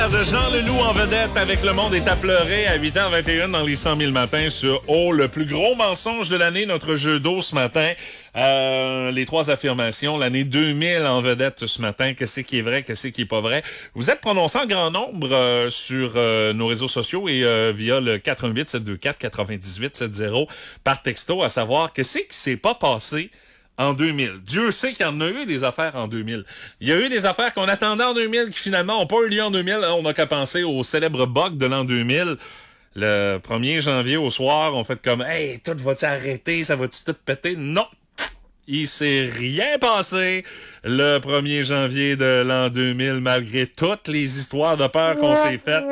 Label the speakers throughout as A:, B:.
A: De Jean Leloup en vedette avec Le Monde est à pleurer à 8h21 dans les 100 000 matins sur le plus gros mensonge de l'année, notre jeu d'eau ce matin. Les trois affirmations, l'année 2000 en vedette ce matin. Qu'est-ce qui est vrai, qu'est-ce qui est pas vrai? Vous êtes prononcé en grand nombre sur nos réseaux sociaux et via le 418-724-9870 par texto, à savoir qu'est-ce qui s'est pas passé en 2000. Dieu sait qu'il y en a eu des affaires en 2000. Il y a eu des affaires qu'on attendait en 2000 qui finalement n'ont pas eu lieu en 2000. On n'a qu'à penser au célèbre bug de l'an 2000. Le 1er janvier au soir, on fait comme « Hey, tout va-tu arrêter? Ça va-tu tout péter? » Non! Il s'est rien passé le 1er janvier de l'an 2000, malgré toutes les histoires de peur qu'on s'est faites.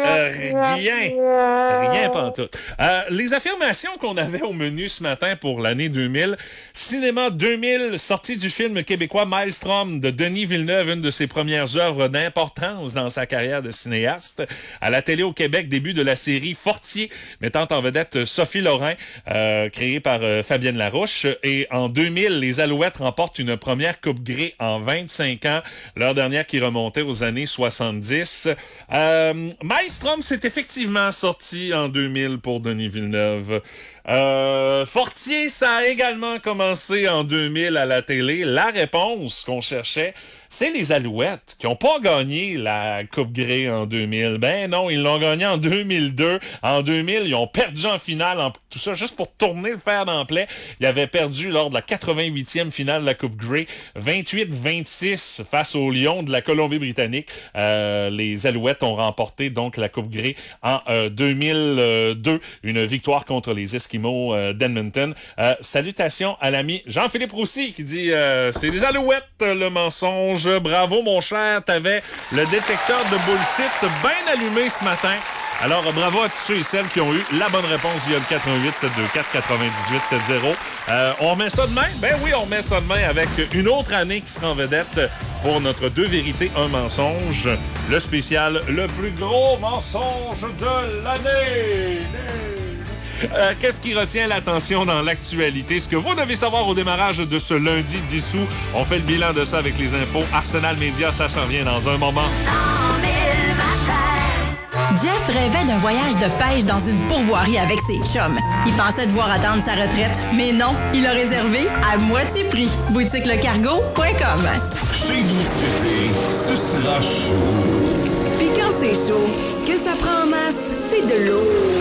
A: Rien pantoute. Les affirmations qu'on avait au menu ce matin pour l'année 2000. Cinéma 2000, sortie du film québécois Maelstrom de Denis Villeneuve, une de ses premières œuvres d'importance dans sa carrière de cinéaste. À la télé au Québec, début de la série Fortier, mettant en vedette Sophie Lorrain, créée par Fabienne Larouche. Et en 2000, les Alouettes remportent une première Coupe Grey en 25 ans, leur dernière qui remontait aux années 70. Maelstrom, c'est effectivement sorti en 2000 pour Denis Villeneuve. Fortier, ça a également commencé en 2000 à la télé. La réponse qu'on cherchait, c'est les Alouettes qui n'ont pas gagné la Coupe Grey en 2000. Ben non, ils l'ont gagné en 2002. En 2000, ils ont perdu en finale, tout ça juste pour tourner le fer dans le plaie. Ils avaient perdu lors de la 88e finale de la Coupe Grey, 28-26 face aux Lions de la Colombie-Britannique. Les Alouettes ont remporté donc la Coupe Grey en 2002, une victoire contre les Esquimaux d'Edmonton. Salutations à l'ami Jean-Philippe Roussy qui dit c'est les Alouettes le mensonge. Bravo mon cher, t'avais le détecteur de bullshit bien allumé ce matin. Alors, bravo à tous ceux et celles qui ont eu la bonne réponse via le 418-724-9870. On remet ça demain? Ben oui, on remet ça demain avec une autre année qui sera en vedette pour notre deux vérités, un mensonge. Le spécial, le plus gros mensonge de l'année. Qu'est-ce qui retient l'attention dans l'actualité? Ce que vous devez savoir au démarrage de ce lundi 10 août. On fait le bilan de ça avec les infos. Arsenal Média, ça s'en vient dans un moment.
B: Jeff rêvait d'un voyage de pêche dans une pourvoirie avec ses chums. Il pensait devoir attendre sa retraite, mais non, il a réservé à moitié prix. boutiquelecargo.com.
C: Chez nous cet été, ce sera chaud.
D: Puis quand c'est chaud, ce que ça prend en masse, c'est de l'eau.